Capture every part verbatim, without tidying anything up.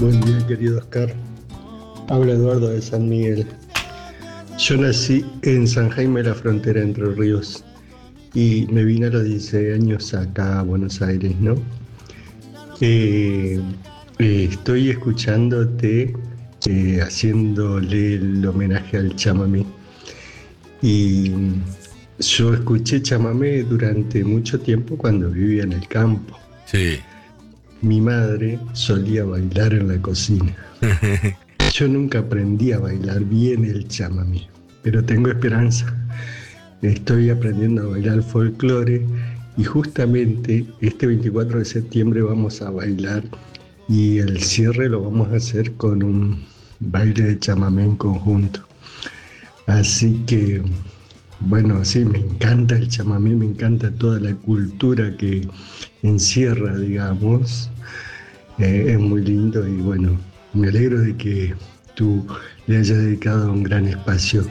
Buen día, querido Oscar. Habla Eduardo de San Miguel. Yo nací en San Jaime de la Frontera, Entre Ríos, y me vine a los dieciséis años acá a Buenos Aires, ¿no? Eh, eh, estoy escuchándote, eh, haciéndole el homenaje al chamamé. Y yo escuché chamamé durante mucho tiempo cuando vivía en el campo. Sí. Mi madre solía bailar en la cocina. Yo nunca aprendí a bailar bien el chamamé, pero tengo esperanza. Estoy aprendiendo a bailar folclore y justamente este veinticuatro de septiembre vamos a bailar y el cierre lo vamos a hacer con un baile de chamamé en conjunto. Así que, bueno, sí, me encanta el chamamé, me encanta toda la cultura que encierra, digamos. Eh, es muy lindo y bueno, me alegro de que tú le hayas dedicado un gran espacio.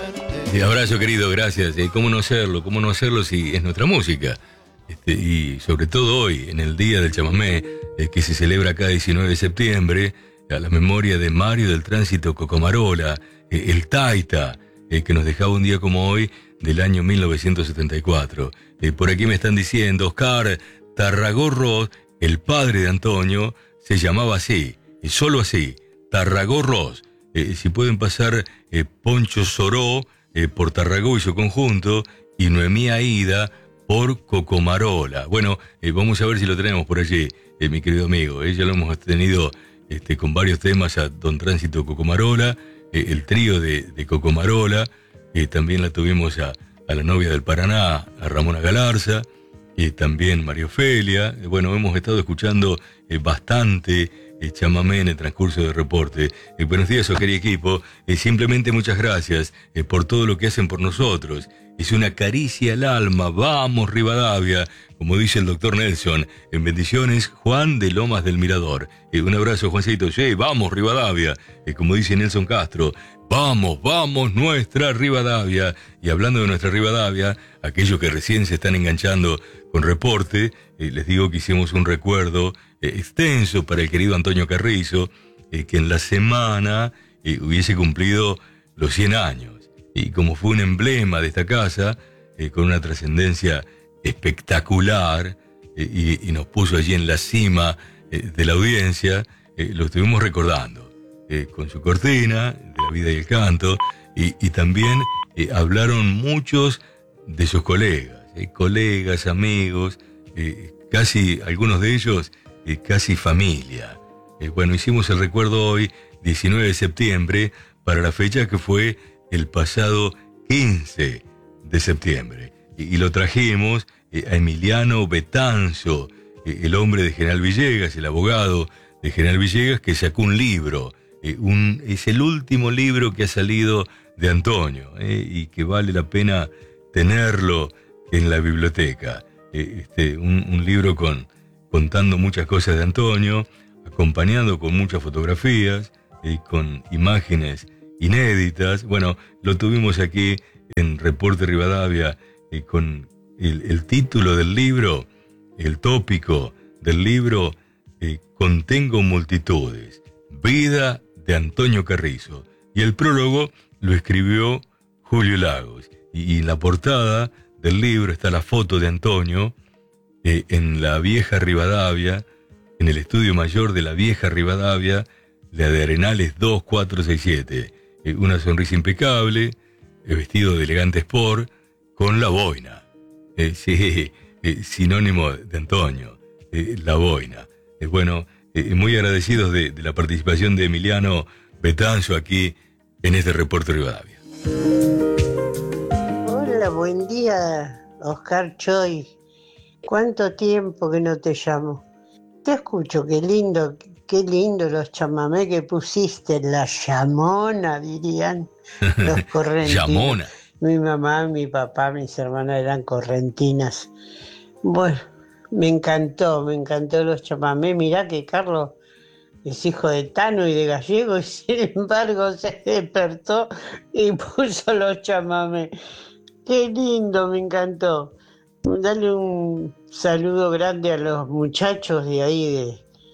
Y abrazo, querido, gracias. Eh, ¿Cómo no hacerlo? ¿Cómo no hacerlo si es nuestra música? Este, y sobre todo hoy, en el Día del Chamamé, eh, que se celebra cada diecinueve de septiembre, a la memoria de Mario del Tránsito Cocomarola, eh, el Taita, eh, que nos dejaba un día como hoy del año mil novecientos setenta y cuatro. Eh, por aquí me están diciendo, Oscar Tarragó, el padre de Antonio, se llamaba así, y solo así, Tarragó Ros. Eh, si pueden pasar eh, Poncho Soró eh, por Tarragó y su conjunto, y Noemí Aida por Cocomarola. Bueno, eh, vamos a ver si lo tenemos por allí, eh, mi querido amigo. Eh, ya lo hemos tenido este, con varios temas a Don Tránsito Cocomarola, eh, el trío de, de Cocomarola, eh, también la tuvimos a, a la novia del Paraná, a Ramona Galarza, y también María Ofelia. Bueno, hemos estado escuchando eh, bastante eh, chamamé en el transcurso del reporte. Eh, buenos días, Oscar y equipo. Eh, simplemente muchas gracias eh, por todo lo que hacen por nosotros. Es una caricia al alma. Vamos, Rivadavia, como dice el doctor Nelson. En bendiciones, Juan de Lomas del Mirador. Eh, un abrazo, Juancito. Sí, vamos, Rivadavia, eh, como dice Nelson Castro. Vamos, vamos, nuestra Rivadavia. Y hablando de nuestra Rivadavia, aquellos que recién se están enganchando con reporte, eh, les digo que hicimos un recuerdo eh, extenso para el querido Antonio Carrizo, eh, que en la semana eh, hubiese cumplido los cien años. Y como fue un emblema de esta casa, eh, con una trascendencia espectacular, eh, y, y nos puso allí en la cima eh, de la audiencia, eh, lo estuvimos recordando, eh, con su cortina, de la vida y el canto, y, y también eh, hablaron muchos de sus colegas. Eh, colegas, amigos, eh, casi algunos de ellos, eh, casi familia. Eh, bueno, hicimos el recuerdo hoy, diecinueve de septiembre, para la fecha que fue el pasado quince de septiembre. Y, y lo trajimos eh, a Emiliano Betanzo, eh, el hombre de General Villegas, el abogado de General Villegas, que sacó un libro. Eh, un, es el último libro que ha salido de Antonio, eh, y que vale la pena tenerlo en la biblioteca. Eh, este, un, un libro con, contando muchas cosas de Antonio, acompañando con muchas fotografías, eh, con imágenes inéditas. Bueno, lo tuvimos aquí en Reporte Rivadavia, eh, con el, el título del libro, el tópico del libro, eh, Contengo multitudes, vida de Antonio Carrizo. Y el prólogo lo escribió Julio Lagos. Y, y la portada del libro está la foto de Antonio eh, en la vieja Rivadavia, en el estudio mayor de la vieja Rivadavia, la de Arenales dos cuatro seis siete. Eh, una sonrisa impecable, eh, vestido de elegante sport, con la boina. Eh, sí, eh, sinónimo de Antonio, eh, la boina. Eh, bueno, eh, muy agradecidos de, de la participación de Emiliano Betanzo aquí en este Reporte Rivadavia. Hola, buen día, Oscar Choi. ¿Cuánto tiempo que no te llamo? Te escucho, qué lindo, qué lindo los chamamé que pusiste, la llamona, dirían los correntinos. Llamona. Mi mamá, mi papá, mis hermanas eran correntinas. Bueno, me encantó, me encantó los chamamé. Mirá que Carlos es hijo de Tano y de Gallego, y sin embargo se despertó y puso los chamamé. Qué lindo, me encantó. Dale un saludo grande a los muchachos de ahí de,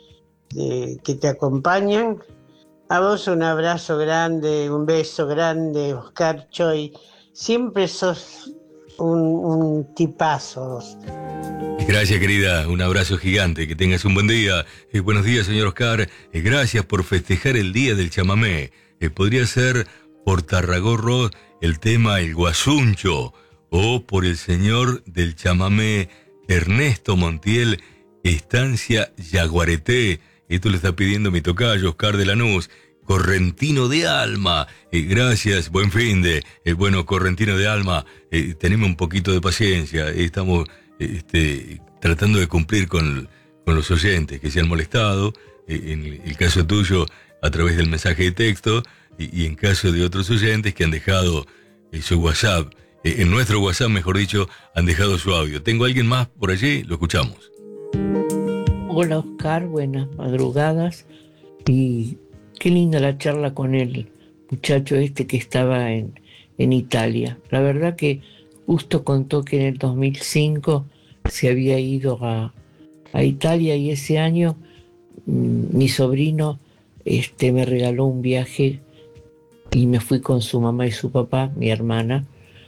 de, que te acompañan. A vos un abrazo grande, un beso grande, Oscar Choy. Siempre sos un, un tipazo. Gracias, querida. Un abrazo gigante. Que tengas un buen día. Eh, buenos días, señor Oscar. Eh, gracias por festejar el Día del Chamamé. Eh, podría ser por Tarragorro el tema El Guasuncho, o por el señor del chamamé Ernesto Montiel, Estancia Yaguareté. Esto le está pidiendo mi tocayo, Oscar de Lanús. Correntino de Alma. Eh, gracias, buen fin de. Eh, bueno, Correntino de Alma, eh, tenemos un poquito de paciencia. Eh, estamos eh, este, tratando de cumplir con, con los oyentes que se han molestado. Eh, en el, el caso tuyo, a través del mensaje de texto, y, y en caso de otros oyentes que han dejado eh, su WhatsApp. Eh, en nuestro WhatsApp, mejor dicho, han dejado su audio. ¿Tengo a alguien más por allí? Lo escuchamos. Hola, Oscar, buenas madrugadas. Y qué linda la charla con el muchacho este que estaba en, en Italia. La verdad que justo contó que en el dos mil cinco se había ido a, a Italia, y ese año mmm, mi sobrino este, me regaló un viaje y me fui con su mamá y su papá, mi hermana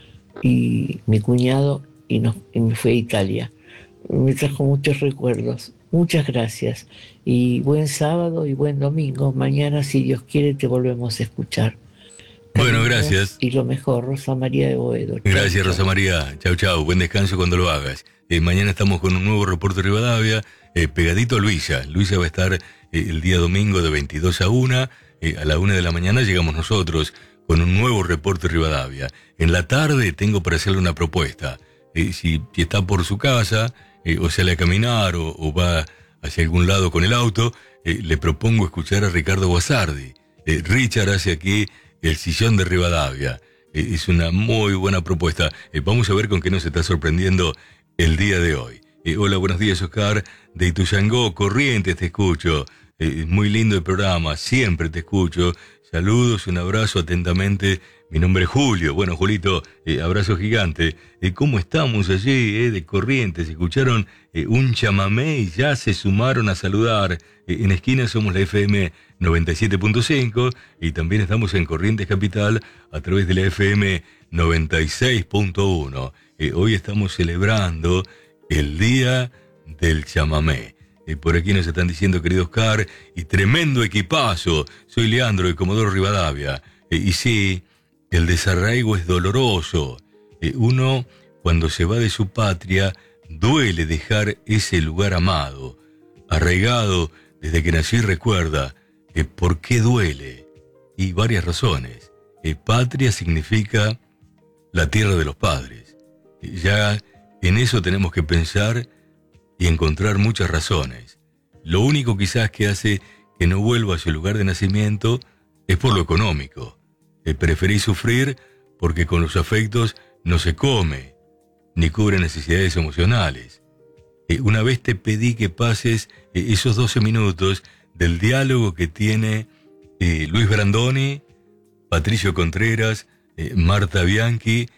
y mi cuñado, y, nos, y me fui a Italia. Me trajo muchos recuerdos. Muchas gracias y buen sábado y buen domingo. Mañana, si Dios quiere, te volvemos a escuchar. Bueno, gracias. Y lo mejor, Rosa María de Boedo. Gracias, chau, Rosa chau. María. Chau, chau. Buen descanso cuando lo hagas. Eh, mañana estamos con un nuevo reporte de Rivadavia, eh, pegadito a Luisa. Luisa va a estar eh, el día domingo de veintidós a una. Eh, a la una de la mañana llegamos nosotros con un nuevo reporte de Rivadavia. En la tarde tengo para hacerle una propuesta. Eh, si, si está por su casa, eh, o sale a caminar, o, o va hacia algún lado con el auto, eh, le propongo escuchar a Ricardo Guasardi. Eh, Richard hace aquí El Sillón de Rivadavia. Eh, es una muy buena propuesta. Eh, vamos a ver con qué nos está sorprendiendo el día de hoy. Eh, hola, buenos días, Oscar. De Ituyangó, Corrientes, te escucho. Eh, muy lindo el programa, siempre te escucho. Saludos, un abrazo atentamente. Mi nombre es Julio. Bueno, Julito, eh, abrazo gigante. Eh, ¿Cómo estamos allí, eh, de Corrientes? Escucharon eh, un chamamé y ya se sumaron a saludar. Eh, en esquina somos la F M noventa y siete punto cinco y también estamos en Corrientes Capital a través de la F M noventa y seis punto uno. Eh, hoy estamos celebrando el Día del Chamamé. Eh, por aquí nos están diciendo, querido Oscar, y tremendo equipazo. Soy Leandro de Comodoro Rivadavia. Eh, y sí, el desarraigo es doloroso. Eh, uno, cuando se va de su patria, duele dejar ese lugar amado. Arraigado desde que nací, recuerda eh, por qué duele. Y varias razones. Eh, patria significa la tierra de los padres. Eh, ya en eso tenemos que pensar y encontrar muchas razones. Lo único quizás que hace que no vuelva a su lugar de nacimiento es por lo económico. Eh, preferí sufrir porque con los afectos no se come, ni cubre necesidades emocionales. Eh, una vez te pedí que pases eh, esos doce minutos del diálogo que tiene eh, Luis Brandoni, Patricio Contreras, eh, Marta Bianchi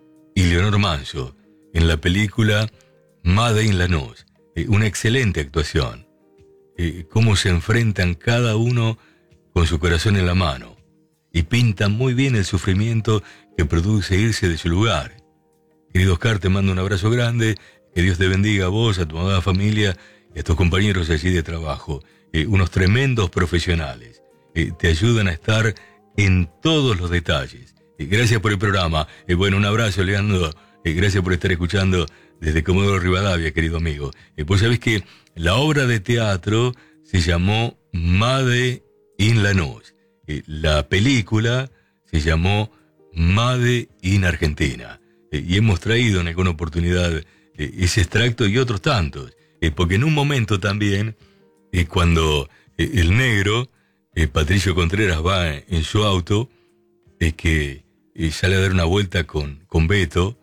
y Leonor Manso en la película Made in Lanús. Eh, una excelente actuación. Eh, cómo se enfrentan cada uno con su corazón en la mano. Y pintan muy bien el sufrimiento que produce irse de su lugar. Querido Oscar, te mando un abrazo grande. Que Dios te bendiga a vos, a tu amada familia y a tus compañeros allí de trabajo. Eh, unos tremendos profesionales. Eh, te ayudan a estar en todos los detalles. Eh, gracias por el programa. Eh, bueno, un abrazo, Leandro. Eh, gracias por estar escuchando desde Comodoro Rivadavia, querido amigo. Eh, pues sabés que la obra de teatro se llamó Made in Lanús. Eh, la película se llamó Made in Argentina. Eh, y hemos traído en alguna oportunidad eh, ese extracto y otros tantos. Eh, porque en un momento también, eh, cuando eh, el negro, eh, Patricio Contreras, va en, en su auto, eh, que eh, sale a dar una vuelta con, con Beto,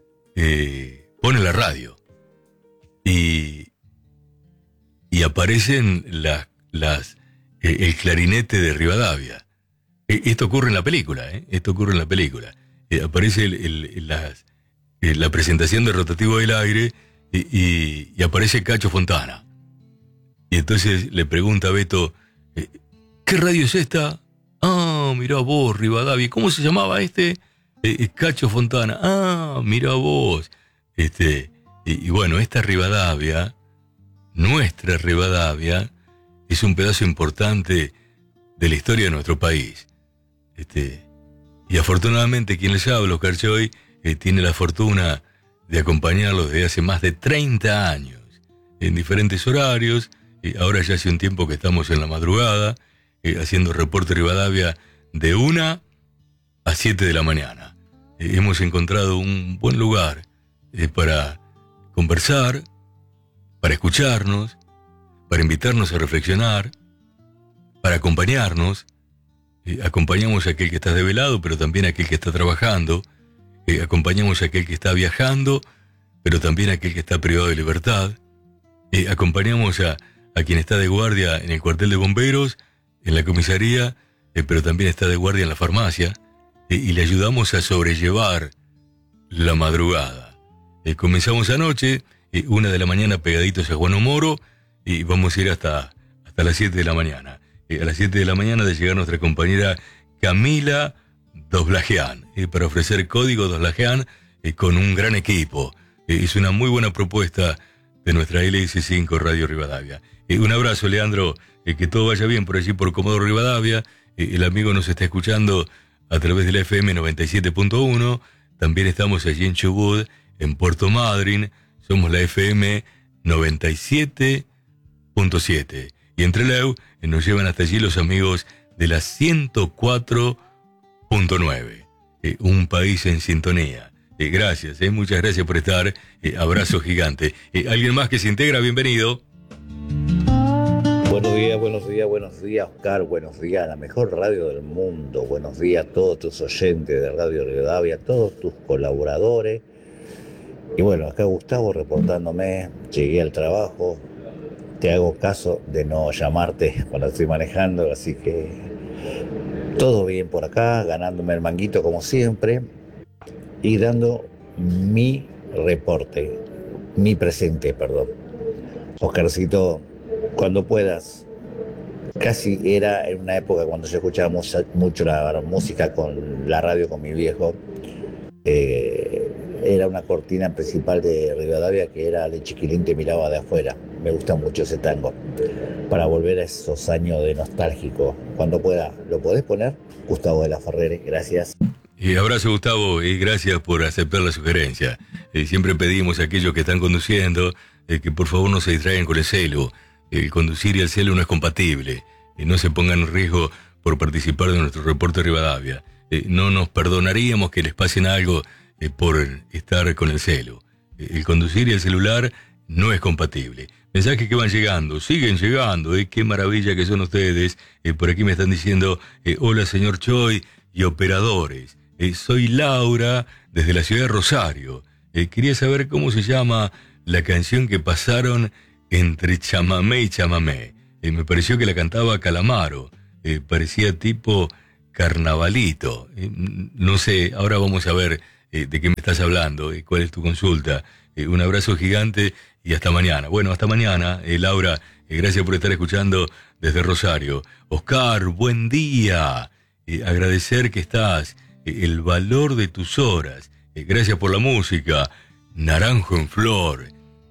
eh, pone la radio y, y aparecen las, las, eh, el clarinete de Rivadavia. Eh, esto ocurre en la película, ¿eh? Esto ocurre en la película. Eh, aparece el, el, las, eh, la presentación de Rotativo del Aire y, y, y aparece Cacho Fontana. Y entonces le pregunta a Beto, ¿qué radio es esta? Ah, mirá vos, Rivadavia. ¿Cómo se llamaba este? Eh, Cacho Fontana. Ah, mirá vos. Este, y, y bueno, esta Rivadavia, nuestra Rivadavia, es un pedazo importante de la historia de nuestro país. Este, y afortunadamente quien les habla, Oscar Choy, eh, tiene la fortuna de acompañarlos desde hace más de treinta años, en diferentes horarios. Eh, ahora ya hace un tiempo que estamos en la madrugada, eh, haciendo Reporte Rivadavia de una a siete de la mañana. Eh, hemos encontrado un buen lugar eh, para conversar, para escucharnos, para invitarnos a reflexionar, para acompañarnos. Eh, acompañamos a aquel que está desvelado, pero también a aquel que está trabajando. Eh, acompañamos a aquel que está viajando, pero también a aquel que está privado de libertad. Eh, acompañamos a, a quien está de guardia en el cuartel de bomberos, en la comisaría, eh, pero también está de guardia en la farmacia. Eh, y le ayudamos a sobrellevar la madrugada. Eh, comenzamos anoche, eh, una de la mañana pegaditos a Juan Moro, y vamos a ir hasta, hasta las siete de la mañana. Eh, a las siete de la mañana de llegar nuestra compañera Camila Doslajean, eh, para ofrecer Código Doslajean eh, con un gran equipo. Eh, es una muy buena propuesta de nuestra L S cinco Radio Rivadavia. Eh, un abrazo, Leandro, eh, que todo vaya bien por allí por Comodoro Rivadavia. Eh, el amigo nos está escuchando a través de la F M noventa y siete punto uno. También estamos allí en Chubut, en Puerto Madryn. Somos la F M noventa y siete punto siete. Y en Trelew eh, nos llevan hasta allí los amigos de la ciento cuatro punto nueve. Eh, un país en sintonía. Eh, gracias, eh, muchas gracias por estar. Eh, abrazo gigante. Eh, ¿Alguien más que se integra? Bienvenido. Buenos días, buenos días, buenos días, Oscar. Buenos días, la mejor radio del mundo. Buenos días a todos tus oyentes de Radio Rivadavia, a todos tus colaboradores. Y bueno, acá Gustavo reportándome. Llegué al trabajo. Te hago caso de no llamarte cuando estoy manejando, así que todo bien por acá, ganándome el manguito como siempre y dando mi reporte, mi presente, perdón. Oscarcito, cuando puedas, casi era en una época cuando yo escuchaba mucho la música con la radio con mi viejo, eh, era una cortina principal de Rivadavia que era de Chiquilín te miraba de afuera. Me gusta mucho ese tango. Para volver a esos años de nostálgico. Cuando pueda, ¿lo podés poner? Gustavo de la Ferrere, gracias. Y abrazo, Gustavo, y gracias por aceptar la sugerencia. Eh, siempre pedimos a aquellos que están conduciendo eh, que por favor no se distraigan con el celu. El conducir y el celu no es compatible. Y no se pongan en riesgo por participar de nuestro reporte Rivadavia. Eh, no nos perdonaríamos que les pasen algo eh, por estar con el celu. Eh, el conducir y el celular no es compatible. Mensajes que van llegando, siguen llegando, eh, qué maravilla que son ustedes. Eh, por aquí me están diciendo, eh, hola señor Choy y operadores. Eh, soy Laura, desde la ciudad de Rosario. Eh, quería saber cómo se llama la canción que pasaron entre chamamé y chamamé. Eh, me pareció que la cantaba Calamaro. Eh, parecía tipo carnavalito. Eh, no sé, ahora vamos a ver eh, de qué me estás hablando, eh, cuál es tu consulta. Eh, un abrazo gigante y hasta mañana. Bueno, hasta mañana, eh, Laura. Eh, gracias por estar escuchando desde Rosario. Oscar, buen día. Eh, agradecer que estás. Eh, el valor de tus horas. Eh, gracias por la música. Naranjo en flor.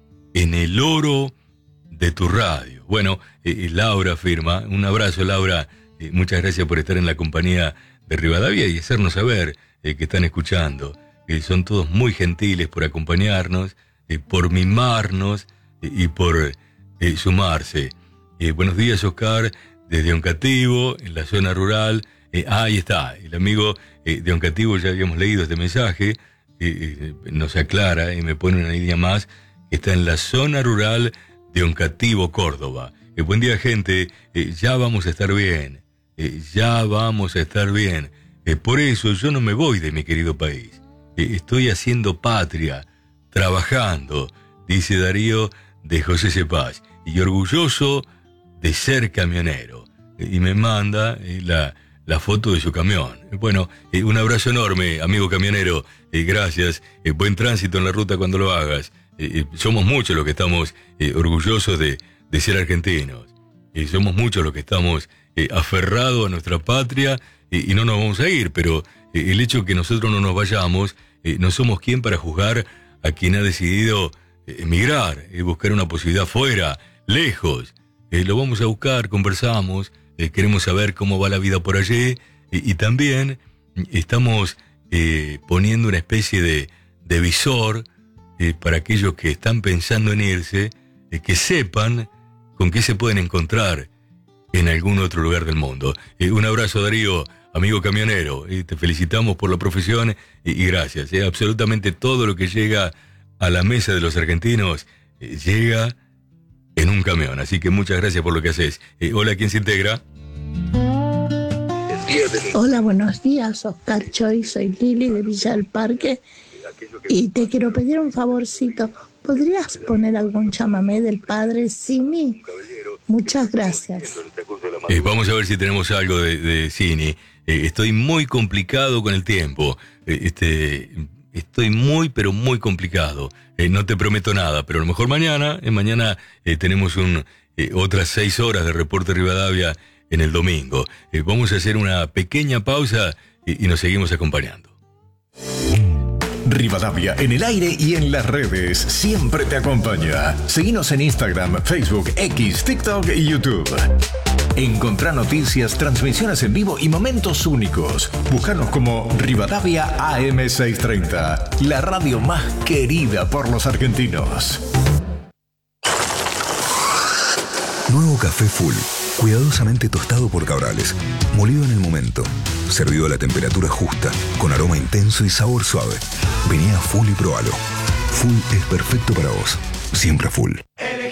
En el oro de tu radio. Bueno, eh, Laura firma. Un abrazo, Laura. Eh, muchas gracias por estar en la compañía de Rivadavia y hacernos saber eh, que están escuchando. Eh, son todos muy gentiles por acompañarnos, eh, por mimarnos eh, y por eh, sumarse. Eh, buenos días, Oscar, desde Oncativo, en la zona rural. Eh, ah, ahí está, el amigo eh, de Oncativo, ya habíamos leído este mensaje, eh, eh, nos aclara y me pone una línea más, que está en la zona rural de Oncativo, Córdoba. Eh, buen día, gente, eh, ya vamos a estar bien, eh, ya vamos a estar bien. Eh, por eso yo no me voy de mi querido país. Eh, estoy haciendo patria, trabajando, dice Darío de José Cepaz, y orgulloso de ser camionero. Eh, y me manda eh, la, la foto de su camión. Eh, bueno, eh, un abrazo enorme, amigo camionero. Eh, gracias. Eh, buen tránsito en la ruta cuando lo hagas. Eh, eh, somos muchos los que estamos eh, orgullosos de, de ser argentinos. Eh, somos muchos los que estamos eh, aferrados a nuestra patria eh, y no nos vamos a ir, pero eh, el hecho de que nosotros no nos vayamos, eh, no somos quien para juzgar a quien ha decidido eh, emigrar, eh, buscar una posibilidad fuera, lejos. Eh, lo vamos a buscar, conversamos, eh, queremos saber cómo va la vida por allí eh, y también estamos eh, poniendo una especie de, de visor eh, para aquellos que están pensando en irse, eh, que sepan con qué se pueden encontrar en algún otro lugar del mundo. Eh, un abrazo, Darío, amigo camionero. Eh, te felicitamos por la profesión y, y gracias. Eh, absolutamente todo lo que llega a la mesa de los argentinos eh, llega en un camión. Así que muchas gracias por lo que haces. Eh, hola, ¿quién se integra? Hola, buenos días, Oscar Choy, soy Lili de Villa del Parque y te quiero pedir un favorcito. ¿Podrías poner algún chamamé del padre Simi? Muchas gracias. Eh, vamos a ver si tenemos algo de, de Cini. Eh, estoy muy complicado con el tiempo. Eh, este, estoy muy, pero muy complicado. Eh, no te prometo nada, pero a lo mejor mañana, eh, mañana eh, tenemos un, eh, otras seis horas de Reporte Rivadavia en el domingo. Eh, vamos a hacer una pequeña pausa y, y nos seguimos acompañando. Rivadavia en el aire y en las redes siempre te acompaña. Seguinos en Instagram, Facebook, X, TikTok y YouTube. Encontrá noticias, transmisiones en vivo y momentos únicos. Búscanos como Rivadavia A M seiscientos treinta, la radio más querida por los argentinos. Nuevo café Full, cuidadosamente tostado por Cabrales, molido en el momento, servido a la temperatura justa, con aroma intenso y sabor suave. Vení a Full y probalo. Full es perfecto para vos, siempre Full.